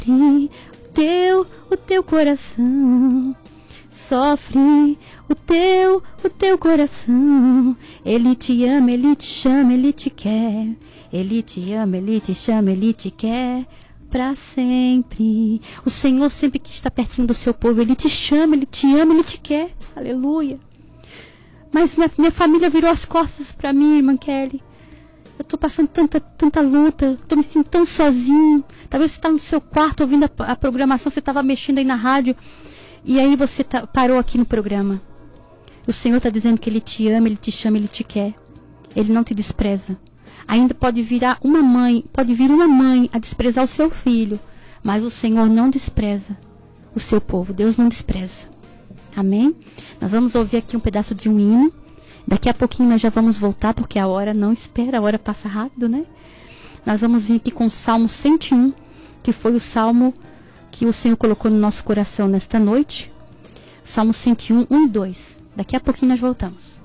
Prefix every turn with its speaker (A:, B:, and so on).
A: o teu coração. Sofre o teu coração. Ele te ama, ele te chama, ele te quer. Ele te ama, ele te chama, ele te quer para sempre. O Senhor sempre que está pertinho do seu povo, ele te chama, ele te ama, ele te quer. Aleluia. Mas minha família virou as costas para mim, irmã Kelly. Eu estou passando tanta luta, estou me sentindo tão sozinho. Talvez você está no seu quarto ouvindo a programação, você estava mexendo aí na rádio, e aí você parou aqui no programa. O Senhor está dizendo que ele te ama, ele te chama, ele te quer. Ele não te despreza. Ainda pode vir uma mãe a desprezar o seu filho, mas o Senhor não despreza o seu povo. Deus não despreza. Amém? Nós vamos ouvir aqui um pedaço de um hino. Daqui a pouquinho nós já vamos voltar, porque a hora não espera, a hora passa rápido, né? Nós vamos vir aqui com o Salmo 101, que foi o salmo que o Senhor colocou no nosso coração nesta noite. Salmo 101, 1 e 2. Daqui a pouquinho nós voltamos.